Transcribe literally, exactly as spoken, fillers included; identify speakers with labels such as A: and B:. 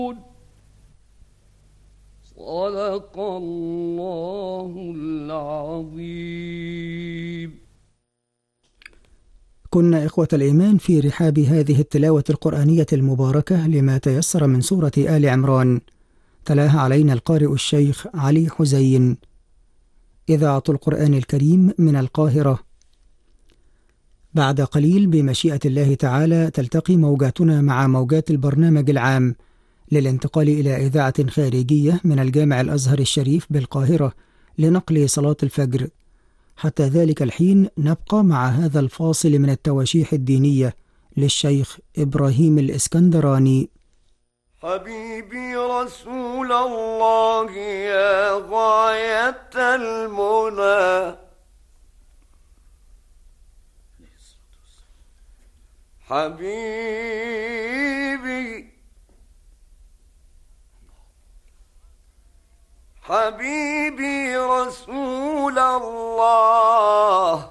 A: صدق الله العظيم.
B: كنا إخوة الإيمان في رحاب هذه التلاوة القرآنية المباركة لما تيسر من سورة آل عمران، تلاها علينا القارئ الشيخ علي حزين، إذاعة القرآن الكريم من القاهرة. بعد قليل بمشيئة الله تعالى تلتقي موجاتنا مع موجات البرنامج العام للانتقال إلى إذاعة خارجية من الجامع الأزهر الشريف بالقاهرة لنقل صلاة الفجر. حتى ذلك الحين نبقى مع هذا الفاصل من التواشيح الدينية للشيخ إبراهيم الإسكندراني.
A: حبيبي رسول الله يا غاية المنى، حبيبي حبيبي رسول الله